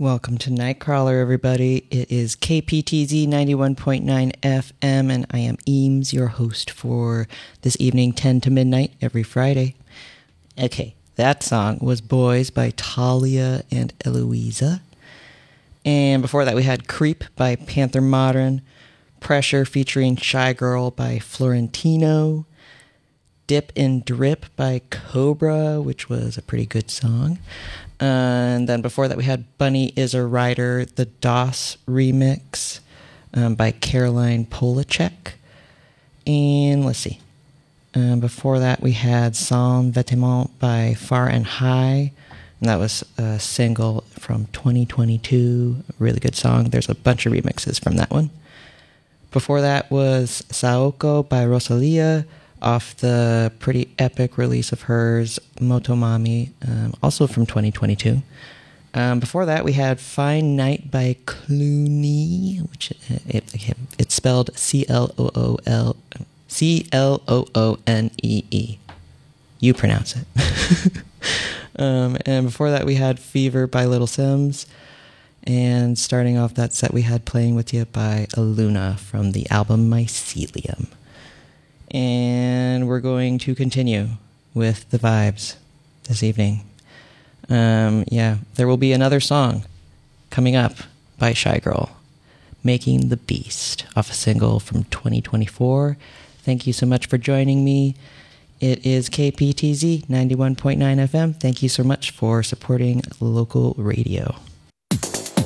Welcome to Nightcrawler, everybody. It is KPTZ 91.9 FM, and I am Eames, your host for this evening, 10 to midnight, every Friday. Okay, that song was Boys by Talia and Eloisa. And before that, we had Creep by Panther Modern, Pressure featuring Shy Girl by Florentino, Dip and Drip by Cobra, which was a pretty good song. And then before that, we had Bunny is a Rider, the DOS remix by Caroline Polachek. And let's see. Before that, we had Sans Vêtements by Far and High. And that was a single from 2022. Really good song. There's a bunch of remixes from that one. Before that was Saoko by Rosalia, off the pretty epic release of hers, Motomami, also from 2022. Before that, we had Fine Night by Clooney, which it's spelled Cloonee. You pronounce it. And before that, we had Fever by Little Sims. And starting off that set, we had Playing With You by Aluna from the album Mycelium. And we're going to continue with the vibes this evening. There will be another song coming up by Shy Girl, Making the Beast, off a single from 2024. Thank you so much for joining me. It is KPTZ 91.9 FM. Thank you so much for supporting local radio.